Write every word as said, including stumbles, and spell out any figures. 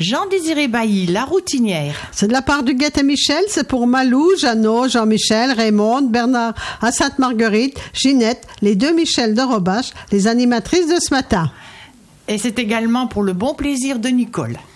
Jean-Désiré Bailly, La Routinière. C'est de la part du Guette et Michel, c'est pour Malou, Jeannot, Jean-Michel, Raymond, Bernard à Sainte-Marguerite, Ginette, les deux Michel de Robache, les animatrices de ce matin. Et c'est également pour le bon plaisir de Nicole.